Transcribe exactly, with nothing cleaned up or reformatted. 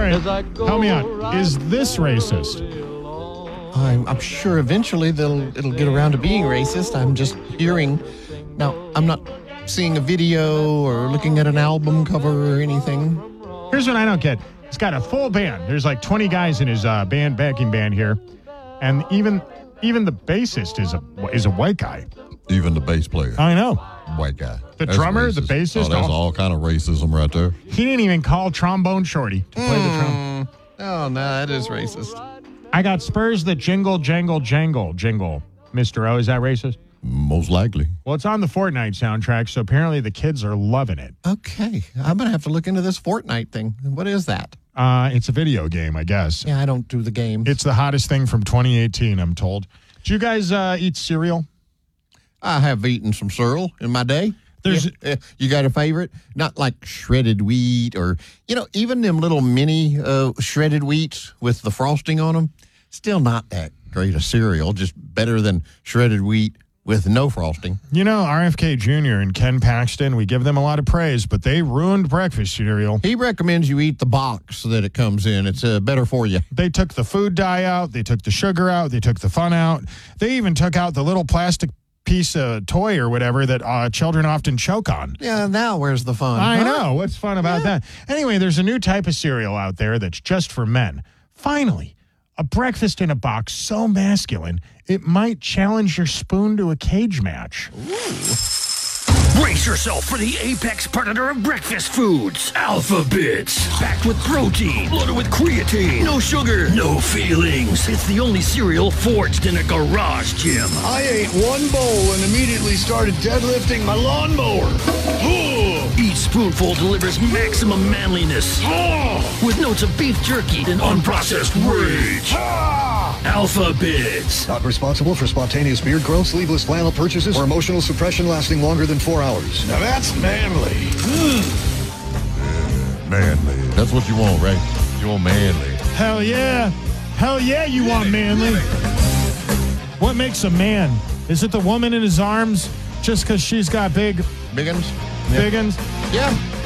right, help me out. Is this racist? I'm, I'm sure eventually they'll it'll get around to being racist. I'm just hearing. Now, I'm not seeing a video or looking at an album cover or anything. Here's what I don't get. He's got a full band. There's like twenty guys in his uh, band, backing band here. And even even the bassist is a is a white guy. Even the bass player. I know. White guy. The That's drummer, racist. the bassist. Oh, that's all, all kind of racism right there. He didn't even call Trombone Shorty to play mm. the drum. Oh, no, that is racist. I got Spurs that jingle, jangle, jangle, jingle. Mister O, is that racist? Most likely. Well, it's on the Fortnite soundtrack, so apparently the kids are loving it. Okay. I'm going to have to look into this Fortnite thing. What is that? Uh, it's a video game, I guess. Yeah, I don't do the games. It's the hottest thing from twenty eighteen, I'm told. Do you guys uh, eat cereal? I have eaten some cereal in my day. There's yeah. You got a favorite? Not like shredded wheat or, you know, even them little mini uh, shredded wheats with the frosting on them. Still not that great a cereal, just better than shredded wheat with no frosting. You know, R F K Junior and Ken Paxton, we give them a lot of praise, but they ruined breakfast cereal. He recommends you eat the box that it comes in. It's uh, better for you. They took the food dye out. They took the sugar out. They took the fun out. They even took out the little plastic piece of toy or whatever that uh, children often choke on. Yeah, now where's the fun? I huh? know. What's fun about yeah. that? Anyway, there's a new type of cereal out there that's just for men. Finally, a breakfast in a box so masculine, it might challenge your spoon to a cage match. Ooh. Brace yourself for the apex predator of breakfast foods. Alpha Bits. Packed with protein, loaded with creatine, no sugar, no feelings. It's the only cereal forged in a garage gym. I ate one bowl and immediately started deadlifting my lawnmower. Each spoonful delivers maximum manliness. With notes of beef jerky and unprocessed rage. Alpha Bits. Not responsible for spontaneous beard growth, sleeveless flannel purchases, or emotional suppression lasting longer than four hours. Now that's manly. Yeah, manly. That's what you want, right? You want manly. Hell yeah. Hell yeah, you want manly. What makes a man? Is it the woman in his arms just because she's got big... Biggins? Biggins? Yeah.